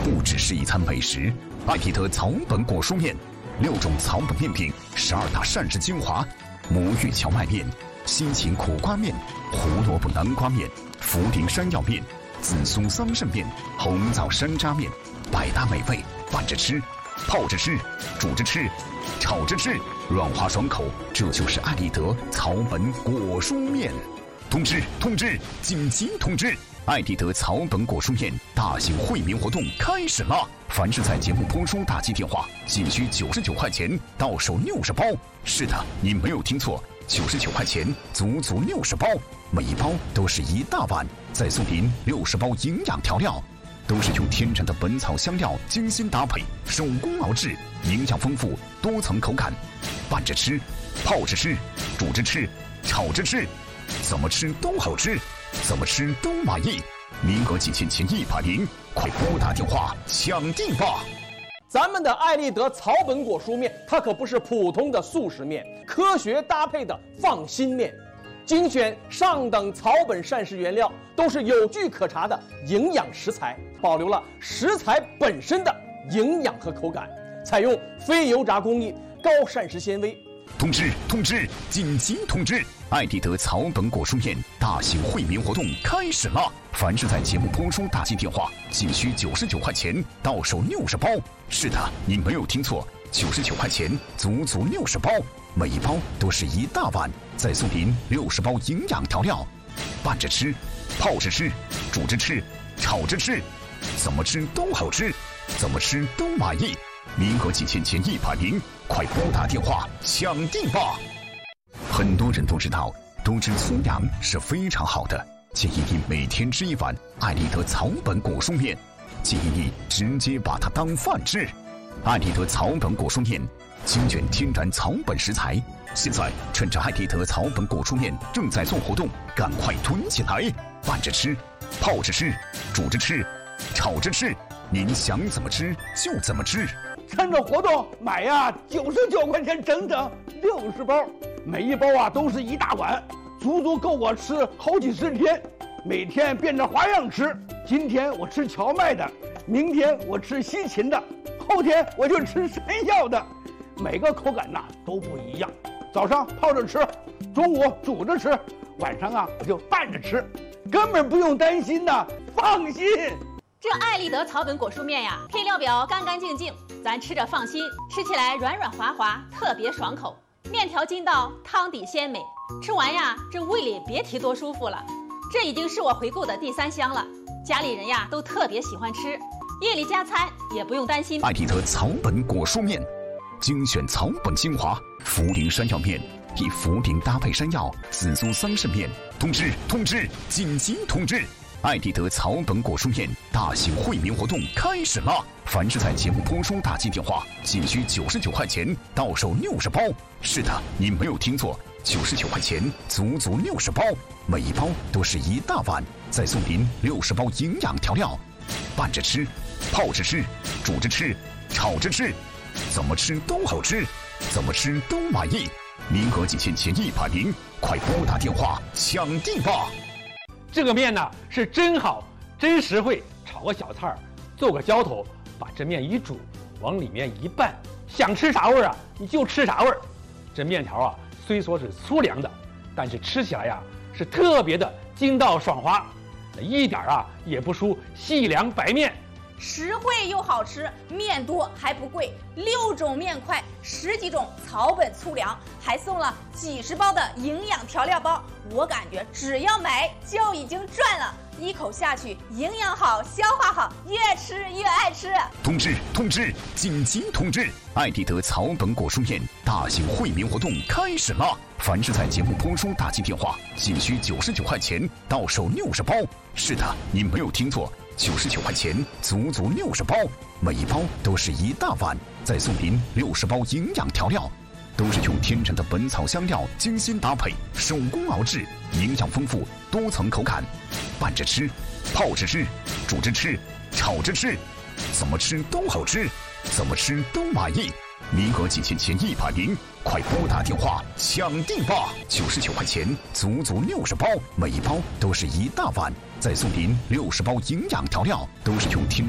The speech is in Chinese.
不只是一餐美食。艾迪德草本果蔬面，6种草本面品，12大膳食精华：魔芋荞麦面、西芹苦瓜面、胡萝卜南瓜面、茯苓山药面、紫苏桑葚面、红枣山楂面，百搭美味，拌着吃、泡着吃、煮着吃、炒着吃，软滑爽口。这就是艾丽德草本果蔬面。通知！紧急通知！艾迪德草本果蔬面大型惠民活动开始了！凡是在节目播出打击电话，仅需99块钱，到手60包。是的，你没有听错，99块钱，足足60包，每一包都是一大碗，再送您60包营养调料，都是用天然的本草香料精心搭配，手工熬制，营养丰富，多层口感，拌着吃、泡着吃、煮着吃、炒着吃，怎么吃都好吃，怎么吃都满意。名额仅限前100名，快拨打电话抢订吧！ 咱们的艾丽德草本果蔬面，它可不是普通的速食面，科学搭配的放心面，精选上等草本膳食原料，都是有据可查的营养食材，保留了食材本身的营养和口感，采用非油炸工艺，高膳食纤维。 通知！紧急通知！艾迪德草本果蔬面大型惠民活动开始了！凡是在节目播出打进电话，仅需99块钱，到手60包。是的，你没有听错，99块钱，足足60包，每一包都是一大碗，再送您60包营养调料，拌着吃、泡着吃、煮着吃、炒着吃，怎么吃都好吃，怎么吃都满意。名额仅限前100名，快拨打电话抢订吧！很多人都知道，多吃粗粮是非常好的，建议你每天吃一碗艾丽德草本果蔬面，建议你直接把它当饭吃。艾丽德草本果蔬面精选天然草本食材，现在趁着艾丽德草本果蔬面正在做活动，赶快囤起来，拌着吃、泡着吃、煮着吃、炒着吃，您想怎么吃就怎么吃。 趁着活动买呀，99块钱整整60包，每一包啊都是一大碗，足足够我吃好几十天，每天变着花样吃。今天我吃荞麦的，明天我吃西芹的，后天我就吃山药的，每个口感呐都不一样。早上泡着吃，中午煮着吃，晚上啊我就拌着吃，根本不用担心呐，放心。 这艾丽德草本果蔬面呀，配料表干干净净，咱吃着放心，吃起来软软滑滑，特别爽口。面条筋道，汤底鲜美，吃完呀，这胃里别提多舒服了。这已经是我回购的第3箱了，家里人呀都特别喜欢吃，夜里加餐也不用担心。 艾丽德草本果蔬面，精选草本精华，茯苓山药面，以茯苓搭配山药、紫苏桑葚面。通知！紧急通知！艾迪德草本果蔬面大型惠民活动开始了！凡是在节目播出打进电话，仅需99块钱，到手60包。是的，你没有听错，99块钱，足足60包，每一包都是一大碗，再送您60包营养调料，拌着吃、泡着吃、煮着吃、炒着吃，怎么吃都好吃，怎么吃都满意。名额仅限前100名，快拨打电话抢订吧！ 这个面呢是真好，真实惠，炒个小菜儿，做个浇头，把这面一煮，往里面一拌，想吃啥味儿啊你就吃啥味儿。这面条啊虽说是粗粮的，但是吃起来呀是特别的筋道爽滑，一点啊也不输细粮白面。 实惠又好吃，面多还不贵，6种面块，10几种草本粗粮，还送了几十包的营养调料包。我感觉只要买就已经赚了，一口下去，营养好，消化好，越吃越爱吃。 通知！紧急通知！艾迪德草本果蔬面大型惠民活动开始了！凡是在节目播出打进电话，仅需99块钱，到手60包。是的，你没有听错，99块钱，足足60包，每一包都是一大碗，再送您60包营养调料，都是用天然的本草香料精心搭配，手工熬制，营养丰富，多层口感，拌着吃、泡着吃、煮着吃、炒着吃，怎么吃都好吃，怎么吃都满意。名额仅限前100名，快拨打电话抢订吧！99块钱，足足60包，每一包都是一大碗，再送您60包营养调料，都是用天